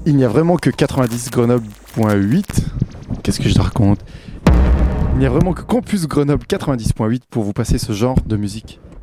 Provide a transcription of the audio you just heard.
Il n'y a vraiment que 90 Grenoble.8. Qu'est-ce que je raconte? Il n'y a vraiment que Campus Grenoble 90.8 pour vous passer ce genre de musique.